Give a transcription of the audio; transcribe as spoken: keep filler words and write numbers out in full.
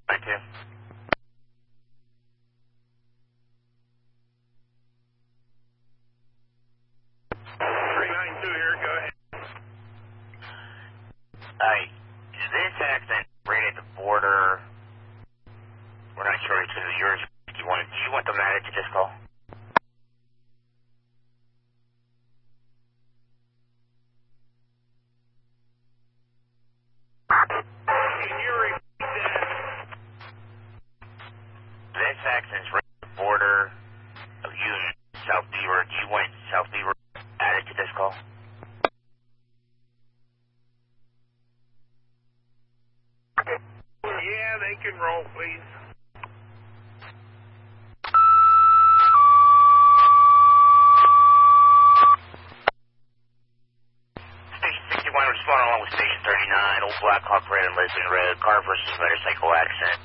Thank you. three nine two here, go ahead. Hi. Is this accident right at the border? We're not sure if it's yours. Do you want, do you want them added to this call? Can you repeat that? This accident's right at the border of Union, South Beaver. Do you want South Beaver added to this call? Yeah, they can roll, please. Station sixty-one responding along with Station thirty-nine, Old Blackhawk Red and Lesbian Red, car versus motorcycle accident.